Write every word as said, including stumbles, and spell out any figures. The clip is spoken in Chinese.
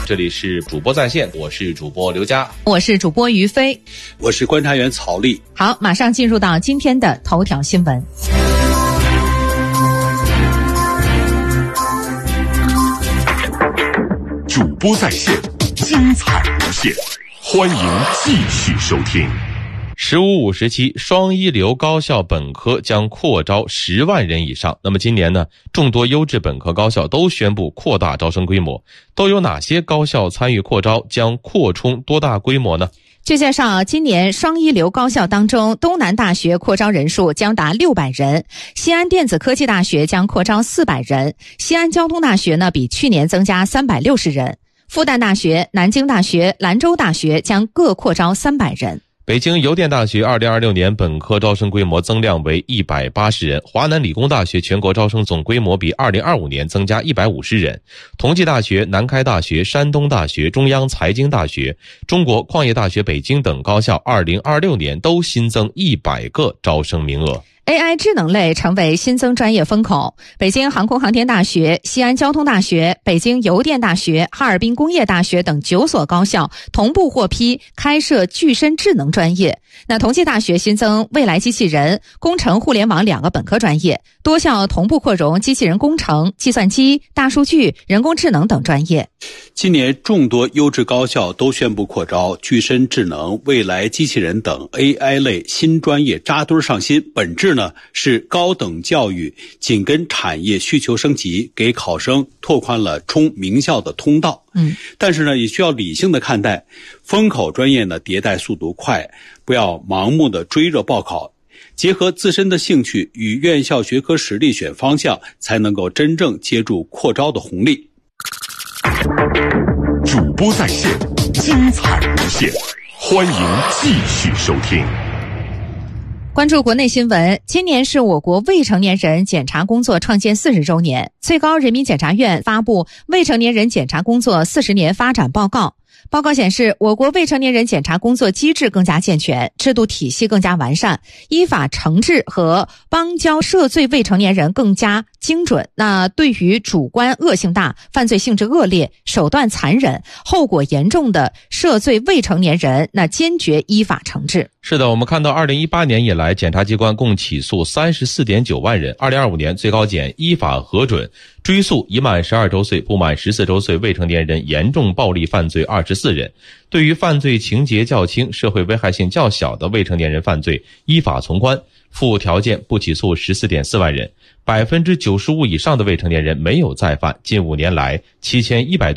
这里是主播在线，我是主播刘佳， 我是主播于飞， 我是观察员曹丽。 好，马上进入到今天的头条新闻。 主播在线，精彩无限，欢迎继续收听。 十五五时期，双一流高校本科将扩招十万人以上。那么今年呢，众多优质本科高校都宣布扩大招生规模，都有哪些高校参与扩招，将扩充多大规模呢？ 据介绍，今年双一流高校当中，东南大学扩招人数将达六百人，西安电子科技大学将扩招四百人，西安交通大学呢比去年增加三百六十人，复旦大学、南京大学、兰州大学将各扩招三百人。 北京邮电大学二零二六年本科招生规模增量为一百八十人，华南理工大学全国招生总规模比二零二五年增加一百五十人，同济大学、南开大学、山东大学、中央财经大学、中国矿业大学北京等高校二零二六年都新增一百个招生名额。 A I 智能类成为新增专业风口，北京航空航天大学、西安交通大学、北京邮电大学、哈尔滨工业大学等九所高校同步获批开设具身智能专业。那同济大学新增未来机器人、工程互联网两个本科专业，多校同步扩容机器人工程、计算机、大数据、人工智能等专业。 今年众多优质高校都宣布扩招具身智能、未来机器人等 A I 类新专业扎堆上新，本质呢是高等教育紧跟产业需求升级，给考生拓宽了冲名校的通道。 嗯， 但是呢，也需要理性的看待，风口专业呢迭代速度快，不要盲目的追热报考，结合自身的兴趣与院校学科实力选方向，才能够真正接住扩招的红利。 主播在线，精彩无限，欢迎继续收听。 关注国内新闻，今年是我国未成年人检察工作创建四十周年，最高人民检察院发布《未成年人检察工作四十年发展报告》。报告显示，我国未成年人检察工作机制更加健全，制度体系更加完善，依法惩治和帮交涉罪未成年人更加精准。那对于主观恶性大、犯罪性质恶劣、手段残忍、后果严重的涉罪未成年人，那坚决依法惩治。 是的，我们看到二零一八年以来，检察机关共起诉 三十四点九万人。二零二五年，最高检依法核准追诉已满十二周岁不满十四周岁未成年人严重暴力犯罪二十四人。对于犯罪情节较轻、社会危害性较小的未成年人犯罪，依法从宽，附无条件不起诉 十四点四万人。百分之九十五以上的未成年人没有再犯。近五年来，七千一百